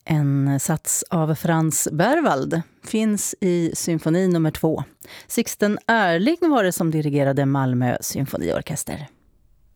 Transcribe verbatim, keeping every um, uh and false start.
En sats av Frans Berwald finns i symfoni nummer två. Sixten Ehrling var det som dirigerade Malmö symfoniorkester.